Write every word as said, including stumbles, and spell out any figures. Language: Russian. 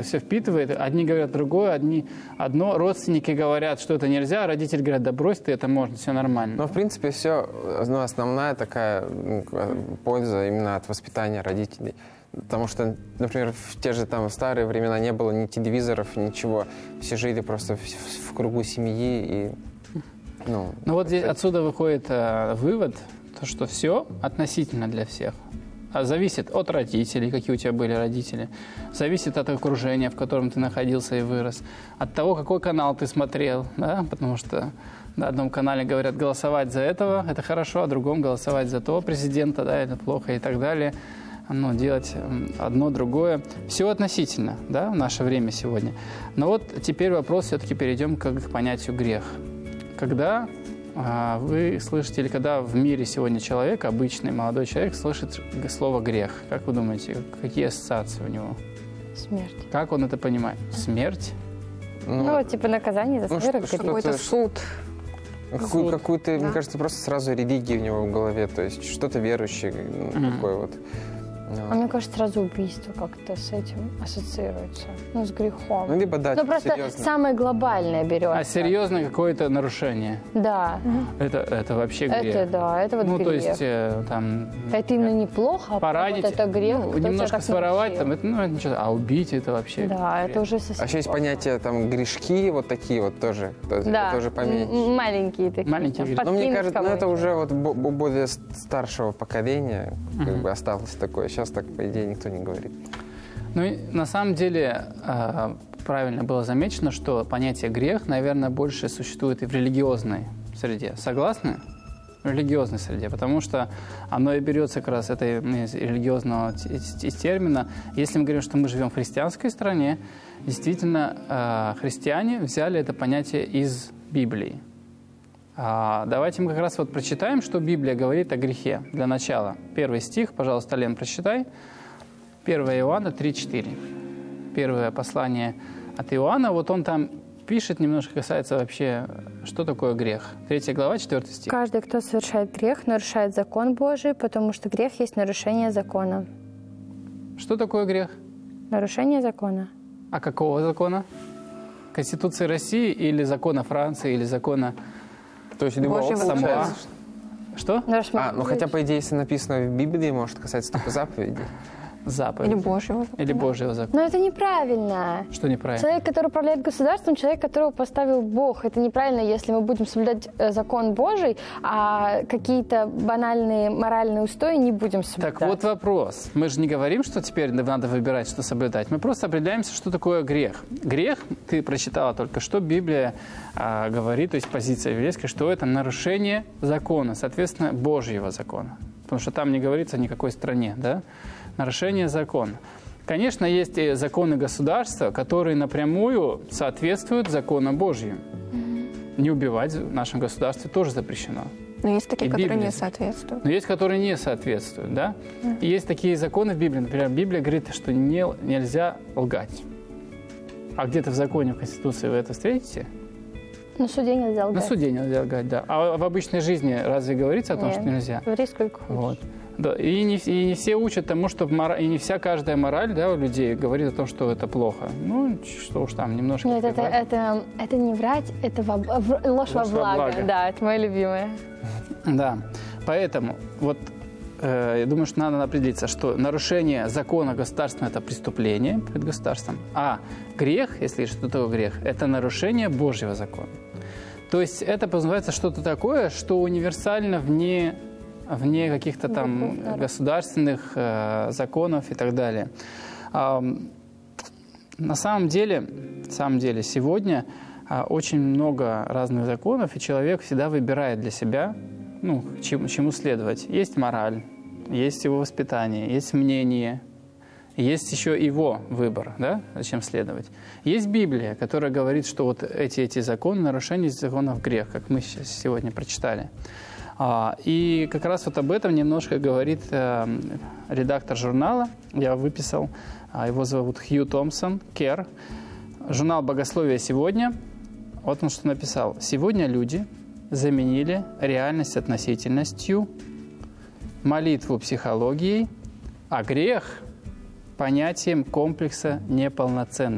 все впитывает. Одни говорят другое, одни одно. Родственники говорят, что это нельзя, а родители говорят, да брось ты, это можно, все нормально. Но, в принципе, все, ну, основная такая ну, польза именно от воспитания родителей. Потому что, например, в те же там старые времена не было ни телевизоров, ничего. Все жили просто в, в кругу семьи. И, ну, ну вот здесь, отсюда выходит э, вывод, то, что все относительно для всех. Зависит от родителей, какие у тебя были родители. Зависит от окружения, в котором ты находился и вырос. От того, какой канал ты смотрел. Да? Потому что на одном канале говорят, голосовать за этого – это хорошо, а другом голосовать за того президента, да, это плохо и так далее. Ну, делать одно, другое. Все относительно, да, в наше время сегодня. Но вот теперь вопрос, все-таки перейдем к, к понятию грех. Когда а, вы слышите, или когда в мире сегодня человек, обычный молодой человек, слышит слово «грех», как вы думаете, какие ассоциации у него? Смерть. Как он это понимает? Смерть? Ну, ну типа наказание за смерть. Ну, какой-то суд. Какую, какую-то, да. Мне кажется, просто сразу религия у него в голове, то есть что-то верующее, ну, mm-hmm. такое вот. А мне кажется, сразу убийство как-то с этим ассоциируется. Ну, с грехом. Ну, либо да, ну просто серьезно. Самое глобальное берется. А серьезное какое-то нарушение? Да. Это, это вообще грех? Это, да, это вот ну, грех. Ну, то есть, э, там... Это именно неплохо, а поранить, вот это грех. Ну, немножко своровать, там, это, ну, это ничего, а убить это вообще Да, грех. Это уже совсем А еще есть плохо. Понятие, там, грешки, вот такие вот тоже. То, да, тоже поменьше. маленькие такие. Маленькие грешки. Но мне кажется, ну, это уже вот у более старшего поколения как uh-huh. бы осталось такое. Сейчас так, по идее, никто не говорит. Ну, и на самом деле, э, правильно было замечено, что понятие «грех», наверное, больше существует и в религиозной среде. Согласны? В религиозной среде, потому что оно и берется как раз этой, из религиозного из термина. Если мы говорим, что мы живем в христианской стране, действительно, э, христиане взяли это понятие из Библии. А, давайте мы как раз вот прочитаем, что Библия говорит о грехе для начала. Первый стих, пожалуйста, Лен, прочитай. первое Иоанна три четыре. Первое послание от Иоанна. Вот он там пишет, немножко касается вообще, что такое грех. Третья глава, четвертый стих. Каждый, кто совершает грех, нарушает закон Божий, потому что грех есть нарушение закона. Что такое грех? Нарушение закона. А какого закона? Конституции России или закона Франции, или закона... То есть либо Самуа? Что? А, ну хотя, по идее, если написано в Библии, может касаться только заповедей. Заповедь. Или Божьего закона. Или Божьего закона. Но это неправильно. Что неправильно? Человек, который управляет государством, человек, которого поставил Бог. Это неправильно, если мы будем соблюдать закон Божий, а какие-то банальные моральные устои не будем соблюдать. Так вот вопрос. Мы же не говорим, что теперь надо выбирать, что соблюдать. Мы просто определяемся, что такое грех. Грех, ты прочитала только что, Библия а, говорит, то есть позиция еврейская, что это нарушение закона, соответственно, Божьего закона. Потому что там не говорится о никакой стране, да? Нарушение закона. Конечно, есть и законы государства, которые напрямую соответствуют законам Божьим. Mm-hmm. Не убивать в нашем государстве тоже запрещено. Но есть такие, и которые Библия... не соответствуют. Но есть, которые не соответствуют, да? Mm-hmm. И есть такие законы в Библии. Например, Библия говорит, что не, нельзя лгать. А где-то в законе, в Конституции вы это встретите? На суде нельзя лгать. На суде нельзя лгать, да. А в обычной жизни разве говорится о том, Нет. что нельзя? Говори сколько хочешь. Вот. Да, и, не, и не все учат тому, что мораль, и не вся каждая мораль, да, у людей говорит о том, что это плохо. Ну, что уж там, немножко... Нет, это, это, это не врать, это во, в, ложь, ложь во благо. благо. Да, это мое любимое. Да, поэтому вот э, я думаю, что надо определиться, что нарушение закона государственного – это преступление перед государством, а грех, если что такое грех, это нарушение Божьего закона. То есть это называется что-то такое, что универсально вне... вне каких-то там государственных э, законов и так далее. А, на самом деле, на самом деле сегодня а, очень много разных законов, и человек всегда выбирает для себя, ну, чему, чему следовать. Есть мораль, есть его воспитание, есть мнение, есть еще его выбор, да, зачем следовать. Есть Библия, которая говорит, что вот эти, эти законы, нарушение законов грех, как мы сейчас сегодня прочитали. И как раз вот об этом немножко говорит э, редактор журнала. Я выписал. Его зовут Хью Томпсон, Кер. Журнал «Богословие сегодня». Вот он что написал. «Сегодня люди заменили реальность относительностью, молитву психологией, а грех – понятием комплекса неполноценности».